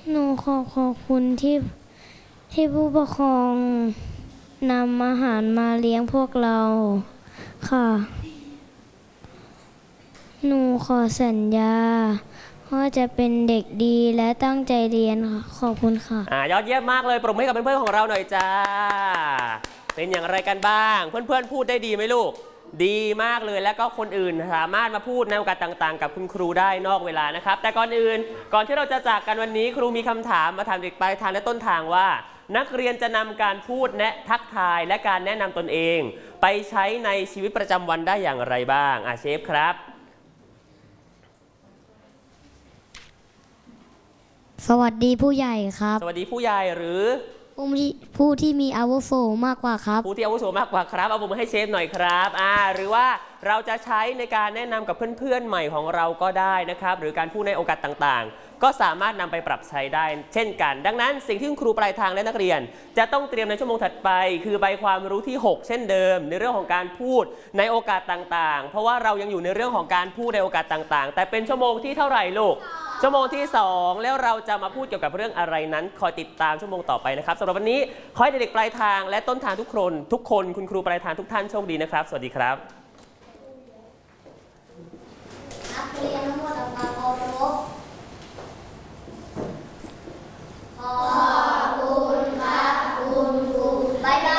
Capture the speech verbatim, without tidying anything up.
หนูขอขอบคุณที่ที่ผู้ปกครองนำอาหารมาเลี้ยงพวกเราค่ะหนูขอสัญญาว่าจะเป็นเด็กดีและตั้งใจเรียนค่ะขอบคุณค่ะอ่ายอดเยี่ยมมากเลยปรบมือให้กับเพื่อนๆของเราหน่อยจ้าเป็นอย่างไรกันบ้างเพื่อนๆพูดได้ดีไหมลูกดีมากเลยแล้วก็คนอื่นสามารถมาพูดในโอกาสต่างๆกับคุณครูได้นอกเวลานะครับแต่ก่อนอื่นก่อนที่เราจะจากกันวันนี้ครูมีคำถามมาถามเด็กปลายทางและต้นทางว่านักเรียนจะนำการพูดแนะทักทายและการแนะนำตนเองไปใช้ในชีวิตประจำวันได้อย่างไรบ้างอาเชฟครับสวัสดีผู้ใหญ่ครับสวัสดีผู้ใหญ่หรือผู้ที่ผู้ที่มีอาวุโสมากกว่าครับผู้ที่อาวุโสมากกว่าครับเอาผมมาให้เชฟหน่อยครับอ่าหรือว่าเราจะใช้ในการแนะนำกับเพื่อนๆใหม่ของเราก็ได้นะครับหรือการพูดในโอกาสต่างๆก็สามารถนำไปปรับใช้ได้เช่นกันดังนั้นสิ่งที่คุณครูปลายทางและนักเรียนจะต้องเตรียมในชั่วโมงถัดไปคือใบความรู้ที่หกเช่นเดิมในเรื่องของการพูดในโอกาสต่างๆเพราะว่าเรายังอยู่ในเรื่องของการพูดในโอกาสต่างๆแต่เป็นชั่วโมงที่เท่าไหร่ลูกชั่วโมงที่สองแล้วเราจะมาพูดเกี่ยวกับเรื่องอะไรนั้นคอยติดตามชั่วโมงต่อไปนะครับสำหรับวันนี้ขอให้เด็กๆปลายทางและต้นทางทุกคนทุกคนคุณครูปลายทางทุกท่านโชคดีนะครับสวัสดีครับ